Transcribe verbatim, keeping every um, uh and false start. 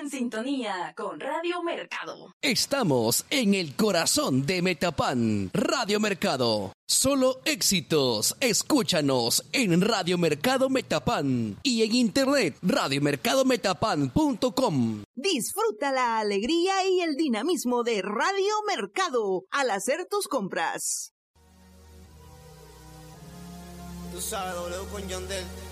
en sintonía con Radio Mercado. Estamos en el corazón de Metapan, Radio Mercado. Solo éxitos. Escúchanos en Radio Mercado Metapan y en internet radio mercado metapan punto com. Disfruta la alegría y el dinamismo de Radio Mercado al hacer tus compras. Tú sabes, W con Yandel.